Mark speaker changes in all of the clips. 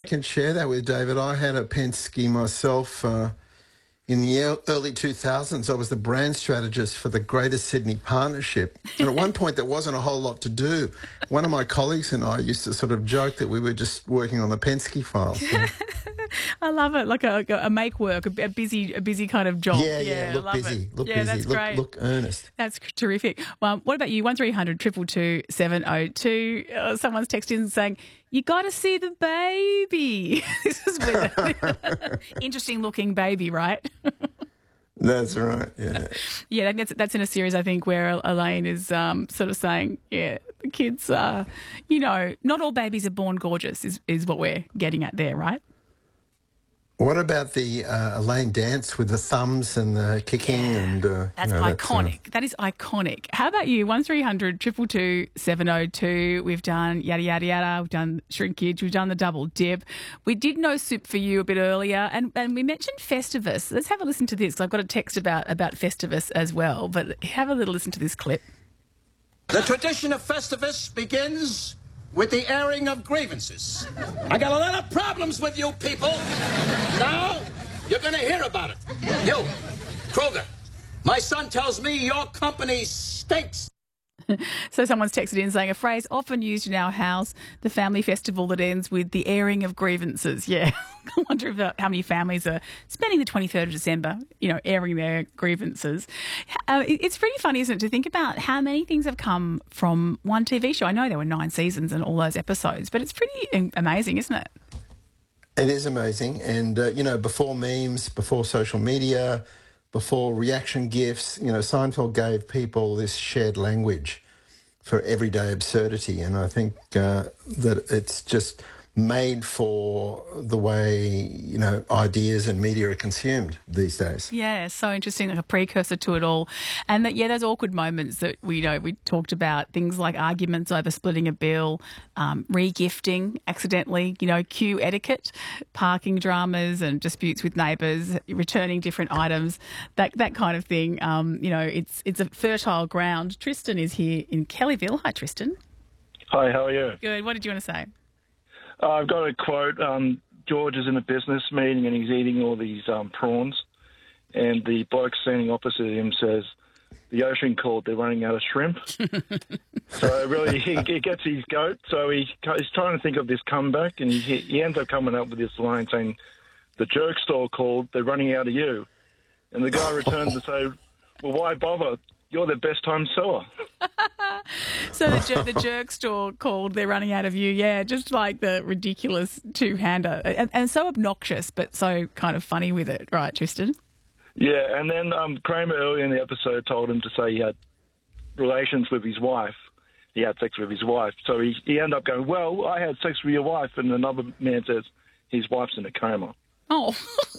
Speaker 1: can share that with David. I had a Penske myself in the early 2000s. I was the brand strategist for the Greater Sydney Partnership. And at one point, there wasn't a whole lot to do. One of my colleagues and I used to sort of joke that we were just working on the Penske files.
Speaker 2: I love it, like a make work, a busy kind of job.
Speaker 1: Yeah, look busy,
Speaker 2: it.
Speaker 1: look busy,
Speaker 2: that's great.
Speaker 1: Look earnest.
Speaker 2: That's terrific. Well, what about you? 1300 222 702. Someone's texted in saying, you got to see the baby. This is with interesting looking baby, right?
Speaker 1: That's right, yeah.
Speaker 2: Yeah, that's in a series, I think, where Elaine is sort of saying, the kids, not all babies are born gorgeous is what we're getting at there, right?
Speaker 1: What about the Elaine dance with the thumbs and the kicking? And
Speaker 2: that's iconic. That is iconic. How about you? 1300 222 702. We've done yada yada yada. We've done shrinkage. We've done the double dip. We did No Soup for You a bit earlier, and we mentioned Festivus. Let's have a listen to this, because I've got a text about Festivus as well. But have a little listen to this clip.
Speaker 3: The tradition of Festivus begins with the airing of grievances. I got a lot of problems with you people. Now, you're going to hear about it. You, Kroger, my son tells me your company stinks.
Speaker 2: So someone's texted in saying, a phrase often used in our house, the family festival that ends with the airing of grievances. Yeah. I wonder how many families are spending the 23rd of December, airing their grievances. It's pretty funny, isn't it, to think about how many things have come from one TV show. I know there were 9 seasons and all those episodes, but it's pretty amazing, isn't it?
Speaker 1: It is amazing. And, before memes, before social media, before reaction GIFs, Seinfeld gave people this shared language for everyday absurdity. And I think that it's just made for the way, ideas and media are consumed these days.
Speaker 2: Yeah, so interesting, like a precursor to it all. And that, those awkward moments that we talked about, things like arguments over splitting a bill, re-gifting accidentally, queue etiquette, parking dramas and disputes with neighbours, returning different items, that kind of thing. It's a fertile ground. Tristan is here in Kellyville. Hi, Tristan.
Speaker 4: Hi, how are you?
Speaker 2: Good. What did you want to say?
Speaker 4: I've got a quote. George is in a business meeting and he's eating all these prawns, and the bloke standing opposite him says, the ocean called, they're running out of shrimp. So really, he gets his goat. So he's trying to think of this comeback, and he ends up coming up with this line saying, the jerk store called, they're running out of you. And the guy returns and says, well, why bother? You're their best time seller.
Speaker 2: So the jerk store called, they're running out of you. Yeah, just like the ridiculous two-hander. And so obnoxious, but so kind of funny with it. Right, Tristan?
Speaker 4: Yeah, and then Kramer earlier in the episode told him to say he had relations with his wife. He had sex with his wife. So he ended up going, well, I had sex with your wife. And another man says his wife's in a coma.
Speaker 2: Oh,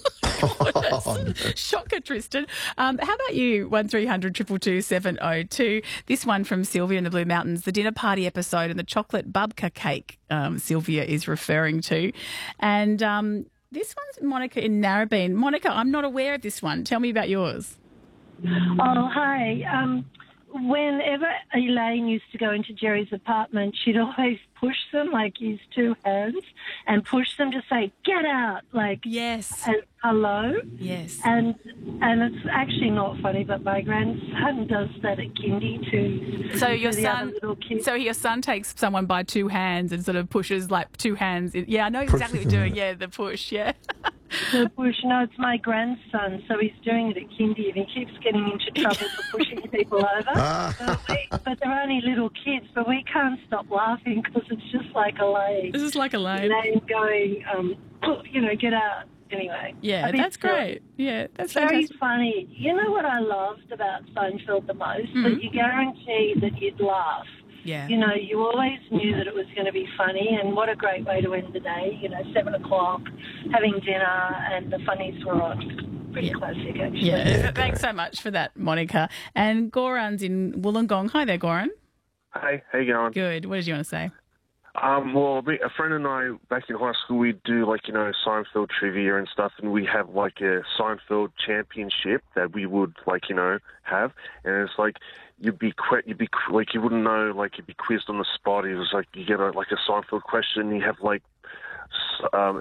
Speaker 2: shocker, Tristan. How about you? 1300 222 702. This one from Sylvia in the Blue Mountains, the dinner party episode and the chocolate babka cake Sylvia is referring to. And this one's Monica in Narrabeen. Monica, I'm not aware of this one. Tell me about yours.
Speaker 5: Oh, hi. Whenever Elaine used to go into Jerry's apartment, she'd always push them, like use 2 hands, and push them to say, get out, like,
Speaker 2: yes,
Speaker 5: and hello.
Speaker 2: Yes.
Speaker 5: And it's actually not funny, but my grandson does that at kindy too.
Speaker 2: So your son takes someone by 2 hands and sort of pushes like 2 hands. Yeah, I know exactly what you're doing. Yeah, the push, yeah.
Speaker 5: The push. No, it's my grandson, so he's doing it at kindy, and he keeps getting into trouble for pushing people over. But they're only little kids, but we can't stop laughing because it's just like Elaine.
Speaker 2: This is like Elaine.
Speaker 5: Elaine going, get out. Anyway.
Speaker 2: Yeah, that's great. Yeah, that's
Speaker 5: very
Speaker 2: fantastic.
Speaker 5: funny. You know what I loved about Seinfeld the most? That you guarantee that you'd laugh.
Speaker 2: Yeah.
Speaker 5: You always knew that it was going to be funny, and what a great way to end the day. 7 o'clock, having dinner, and the funnies were on. Pretty classic, actually.
Speaker 2: Yeah. Thanks so much for that, Monica. And Goran's in Wollongong. Hi there, Goran.
Speaker 6: Hey, how you going?
Speaker 2: Good. What did you want to say?
Speaker 6: Well, a friend and I, back in high school, we'd do, Seinfeld trivia and stuff, and we have, a Seinfeld championship that we would, have, and it's you wouldn't know, you'd be quizzed on the spot. It was you get a Seinfeld question, you have,